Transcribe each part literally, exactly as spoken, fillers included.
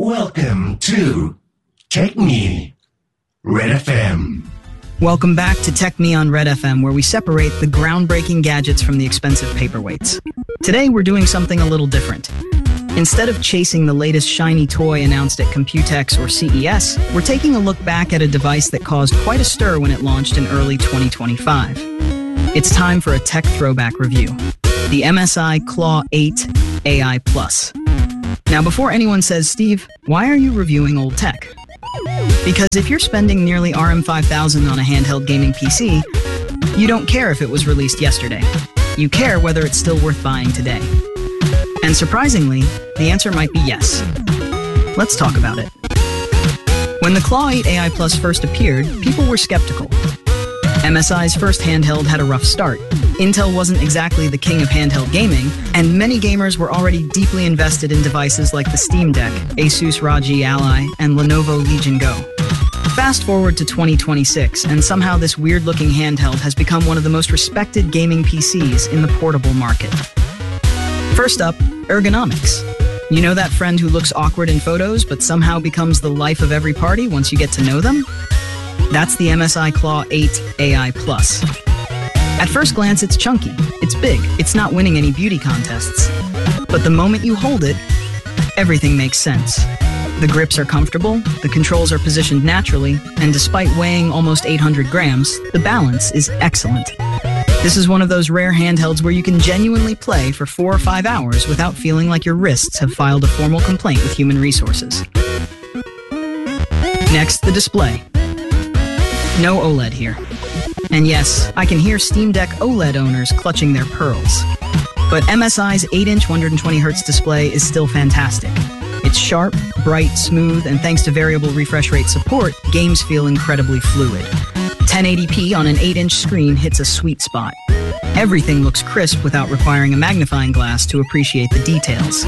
Welcome to Tech Me, Red F M. Welcome back to Tech Me on Red F M, where we separate the groundbreaking gadgets from the expensive paperweights. Today, we're doing something a little different. Instead of chasing the latest shiny toy announced at Computex or C E S, we're taking a look back at a device that caused quite a stir when it launched in early twenty twenty-five. It's time for a tech throwback review. The M S I Claw eight A I Plus. Now, before anyone says, Steve, why are you reviewing old tech? Because if you're spending nearly R M five thousand on a handheld gaming P C, you don't care if it was released yesterday. You care whether it's still worth buying today. And surprisingly, the answer might be yes. Let's talk about it. When the Claw eight A I Plus first appeared, people were skeptical. M S I's first handheld had a rough start. Intel wasn't exactly the king of handheld gaming, and many gamers were already deeply invested in devices like the Steam Deck, Asus R O G Ally, and Lenovo Legion Go. Fast forward to twenty twenty-six, and somehow this weird-looking handheld has become one of the most respected gaming P Cs in the portable market. First up, ergonomics. You know that friend who looks awkward in photos, but somehow becomes the life of every party once you get to know them? That's the M S I Claw eight A I Plus. At first glance, it's chunky, it's big, it's not winning any beauty contests. But the moment you hold it, everything makes sense. The grips are comfortable, the controls are positioned naturally, and despite weighing almost eight hundred grams, the balance is excellent. This is one of those rare handhelds where you can genuinely play for four or five hours without feeling like your wrists have filed a formal complaint with human resources. Next, the display. No OLED here. And yes, I can hear Steam Deck OLED owners clutching their pearls. But M S I's eight inch one hundred twenty hertz display is still fantastic. It's sharp, bright, smooth, and thanks to variable refresh rate support, games feel incredibly fluid. ten eighty p on an eight inch screen hits a sweet spot. Everything looks crisp without requiring a magnifying glass to appreciate the details.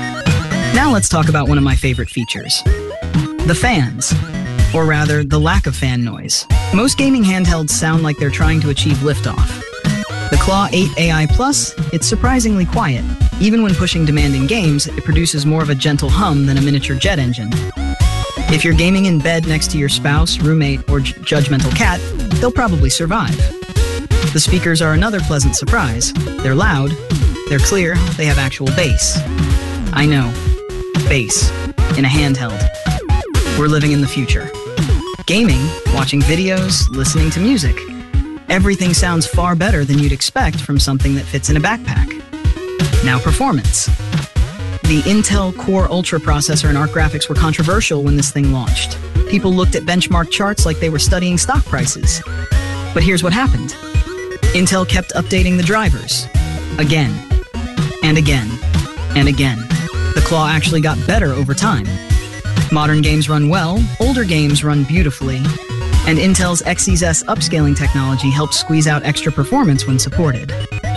Now let's talk about one of my favorite features. The fans. Or rather, the lack of fan noise. Most gaming handhelds sound like they're trying to achieve liftoff. The Claw eight A I Plus, it's surprisingly quiet. Even when pushing demanding games, it produces more of a gentle hum than a miniature jet engine. If you're gaming in bed next to your spouse, roommate, or j- judgmental cat, they'll probably survive. The speakers are another pleasant surprise. They're loud, they're clear, they have actual bass. I know, bass, in a handheld. We're living in the future. Gaming, watching videos, listening to music. Everything sounds far better than you'd expect from something that fits in a backpack. Now performance. The Intel Core Ultra processor and Arc graphics were controversial when this thing launched. People looked at benchmark charts like they were studying stock prices. But here's what happened. Intel kept updating the drivers. Again. And again. And again. The Claw actually got better over time. Modern games run well, older games run beautifully, and Intel's X E S upscaling technology helps squeeze out extra performance when supported.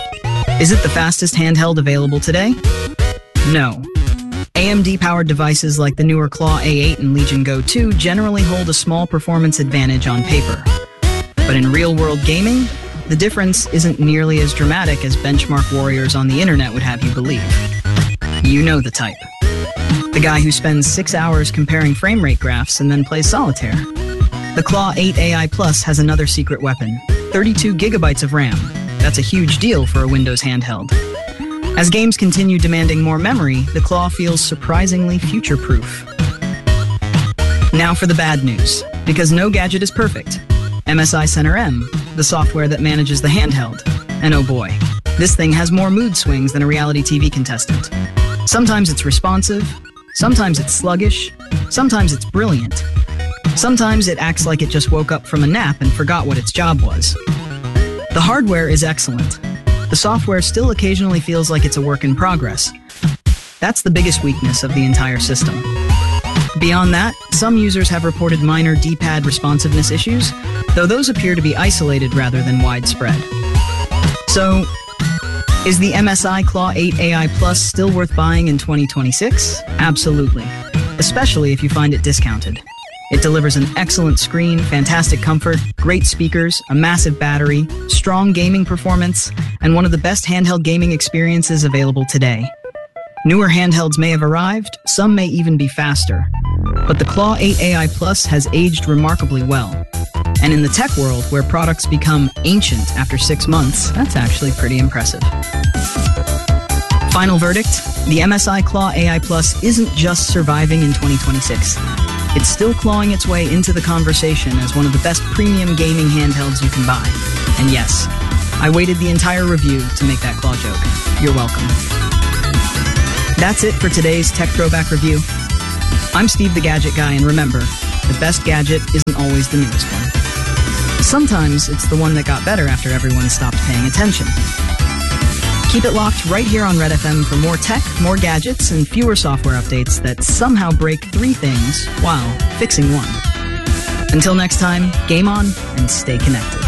Is it the fastest handheld available today? No. A M D-powered devices like the newer Claw A eight and Legion Go two generally hold a small performance advantage on paper. But in real-world gaming, the difference isn't nearly as dramatic as benchmark warriors on the internet would have you believe. You know the type. The guy who spends six hours comparing frame rate graphs and then plays solitaire. The Claw eight A I Plus has another secret weapon, thirty-two gigabytes of RAM. That's a huge deal for a Windows handheld. As games continue demanding more memory, the Claw feels surprisingly future-proof. Now for the bad news, because no gadget is perfect. M S I Center M, the software that manages the handheld. And oh boy, this thing has more mood swings than a reality T V contestant. Sometimes it's responsive, sometimes it's sluggish, sometimes it's brilliant. Sometimes it acts like it just woke up from a nap and forgot what its job was. The hardware is excellent. The software still occasionally feels like it's a work in progress. That's the biggest weakness of the entire system. Beyond that, some users have reported minor D-pad responsiveness issues, though those appear to be isolated rather than widespread. So, is the M S I Claw eight A I Plus still worth buying in twenty twenty-six? Absolutely, especially if you find it discounted. It delivers an excellent screen, fantastic comfort, great speakers, a massive battery, strong gaming performance, and one of the best handheld gaming experiences available today. Newer handhelds may have arrived, some may even be faster. But the Claw eight A I Plus has aged remarkably well. And in the tech world, where products become ancient after six months, that's actually pretty impressive. Final verdict, the M S I Claw A I Plus isn't just surviving in twenty twenty-six. It's still clawing its way into the conversation as one of the best premium gaming handhelds you can buy. And yes, I waited the entire review to make that claw joke. You're welcome. That's it for today's Tech Throwback Review. I'm Steve the Gadget Guy, and remember, the best gadget isn't always the newest one. Sometimes it's the one that got better after everyone stopped paying attention. Keep it locked right here on Red F M for more tech, more gadgets, and fewer software updates that somehow break three things while fixing one. Until next time, game on and stay connected.